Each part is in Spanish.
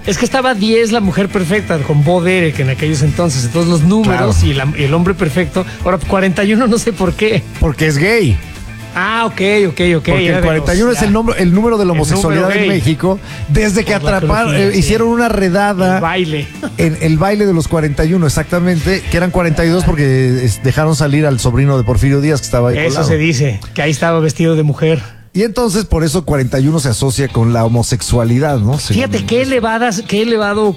Es que estaba 10 la mujer perfecta con Bo Derek en aquellos entonces. Entonces los números Claro. y el hombre perfecto. Ahora 41 no sé por qué. Porque es gay. Ah, ok. Porque Era el de 41 los- es el número de la homosexualidad número en gay. México. Desde que Por la atraparon, ecología, sí. hicieron una redada el baile. en el baile de los 41, exactamente, que eran 42 porque dejaron salir al sobrino de Porfirio Díaz que estaba ahí Eso colado. se dice, que ahí estaba vestido de mujer. Y entonces por eso 41 se asocia con la homosexualidad, ¿no? Fíjate qué elevado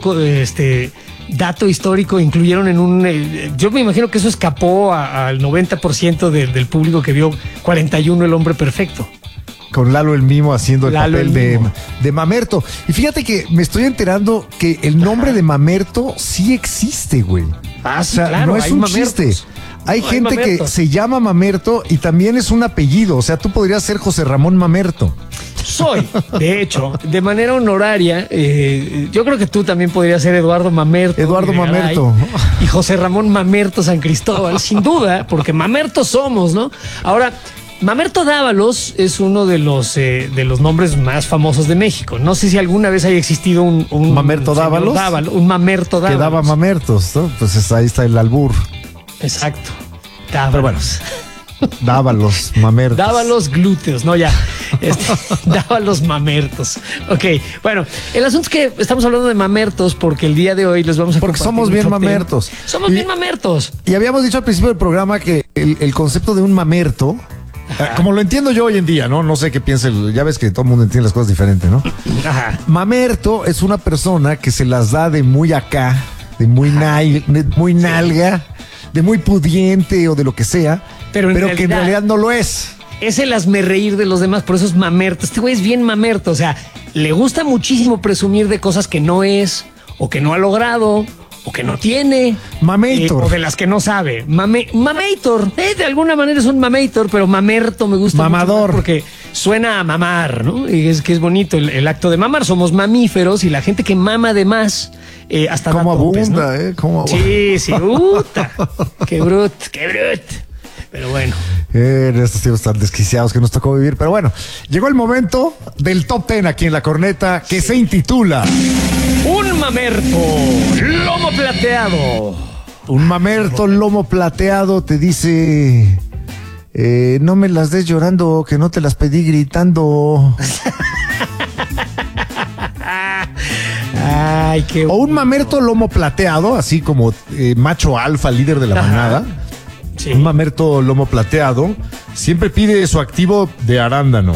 dato histórico incluyeron en un... yo me imagino que eso escapó al 90% del público que vio 41 el hombre perfecto. Con Lalo el Mimo haciendo el Lalo papel el Mimo. de Mamerto. Y fíjate que me estoy enterando que el nombre de Mamerto sí existe, güey. Ah, O sí, sea, claro, no es hay un Mamertos. chiste. Hay No, gente que Mamertos. se llama Mamerto y también es un apellido. O sea, tú podrías ser José Ramón Mamerto. Soy, de hecho, de manera honoraria, yo creo que tú también podrías ser Eduardo Mamerto. Eduardo de Garay, Mamerto. Y José Ramón Mamerto San Cristóbal, sin duda, porque Mamertos somos, ¿no? Ahora, Mamerto Dávalos es uno de los nombres más famosos de México. No sé si alguna vez haya existido un ¿Mamerto señor Dávalos? un Mamerto Dávalos. Que daba Mamertos, ¿no? Pues ahí está el albur. Exacto. Pero bueno, Dávalos. Dávalos, Mamertos. Daba los glúteos, no ya. Daba los mamertos. Ok, bueno, el asunto es que estamos hablando de mamertos porque el día de hoy les vamos a Porque compartir somos un bien top ten. mamertos. Somos Y- bien mamertos. Y habíamos dicho al principio del programa que el concepto de un mamerto, como lo entiendo yo hoy en día, ¿no? No sé qué piensa, ya ves que todo el mundo entiende las cosas diferente, ¿no? Ajá. Mamerto es una persona que se las da de muy acá, de muy, de muy nalga, de muy pudiente o de lo que sea, Pero pero, en que en realidad no lo es. Es el hazmerreír de los demás, por eso es mamerto. Este güey es bien mamerto, o sea, le gusta muchísimo presumir de cosas que no es, o que no ha logrado, o que no tiene. Mamator. O de las que no sabe. Mamator. De alguna manera es un mamator, pero mamerto me gusta mucho Mamador. más porque suena a mamar, ¿no? Y es que es bonito el acto de mamar. Somos mamíferos y la gente que mama de más hasta Como da topes, ¿no? abunda, ¿eh? Como Sí, puta. Qué brut. Pero bueno. En estos tiempos tan desquiciados que nos tocó vivir. Pero bueno, llegó el momento del top 10 aquí en La Corneta que se intitula Un mamerto, lomo plateado. Un mamerto lomo plateado te dice: no me las des llorando, que no te las pedí gritando. Ay, qué O un mamerto lomo plateado, así como macho alfa, líder de la Ajá. manada. Sí. Un mamerto lomo plateado siempre pide su activo de arándano.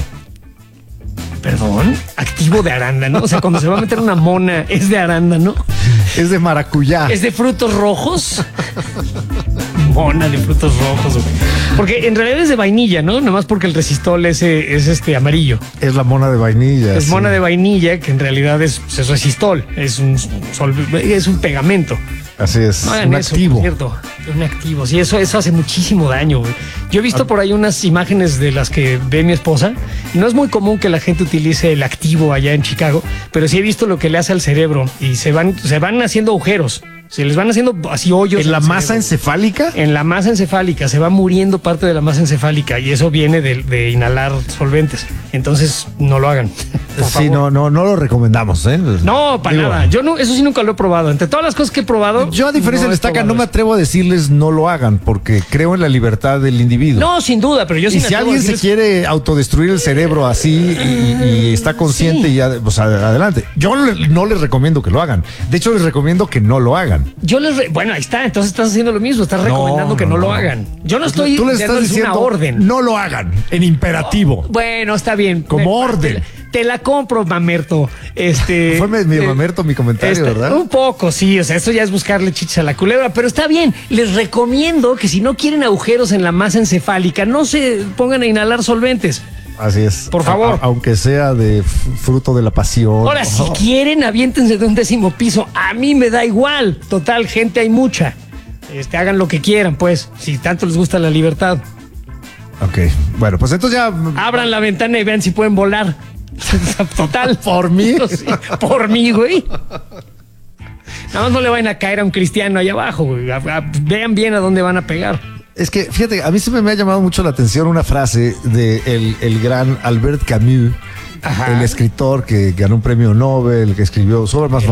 Perdón, activo de arándano. O sea, cuando se va a meter una mona, es de arándano. Es de maracuyá. ¿Es de frutos rojos? Mona de frutos rojos. Ok. Porque en realidad es de vainilla, ¿no? Nomás porque el resistol es amarillo. Es la mona de vainilla. Es sí. mona de vainilla, que en realidad es resistol. Es un pegamento. Así es. No hagan Un eso, activo. por cierto. Un activo. Sí, eso hace muchísimo daño, güey. Yo he visto por ahí unas imágenes de las que ve mi esposa. No es muy común que la gente utilice el activo allá en Chicago, pero sí he visto lo que le hace al cerebro y se van haciendo agujeros. Se les van haciendo así hoyos. ¿En la el masa cerebro. encefálica? En la masa encefálica, se va muriendo parte de la masa encefálica y eso viene de inhalar solventes. Entonces, no lo hagan. Por Sí, favor. no lo recomendamos, ¿eh? No, para Digo, nada. Yo no, eso sí nunca lo he probado. Entre todas las cosas que he probado. Yo, a diferencia no de he Estaca, probado no me eso. atrevo a decirles no lo hagan, porque creo en la libertad del individuo. No, sin duda, pero yo sí Y me si atrevo a alguien se decirles- quiere autodestruir el cerebro así y está consciente, Sí. ya, pues adelante. Yo no les recomiendo que lo hagan. De hecho, les recomiendo que no lo hagan. Bueno, ahí está, entonces estás haciendo lo mismo, estás recomendando que no lo hagan. Yo no estoy Tú les estás dándoles diciendo una orden. no lo hagan en imperativo. Bueno, está bien. Como orden. Te la compro, mamerto. Fue medio mamerto mi comentario, ¿verdad? Un poco, sí. O sea, eso ya es buscarle chichas a la culebra, pero está bien. Les recomiendo que si no quieren agujeros en la masa encefálica, no se pongan a inhalar solventes. Así es. Por favor. Aunque sea de fruto de la pasión. Ahora, si quieren, aviéntense de un 10º piso. A mí me da igual. Total, gente hay mucha. Hagan lo que quieran, pues, si tanto les gusta la libertad. Ok, bueno, pues entonces ya. Abran la ventana y vean si pueden volar. Total. ¿Por mí? Sí, por mí, güey. Nada más no le vayan a caer a un cristiano allá abajo, güey. Vean bien a dónde van a pegar. Es que, fíjate, a mí siempre me ha llamado mucho la atención una frase de el gran Albert Camus, Ajá. el escritor que ganó un premio Nobel, que escribió su obra más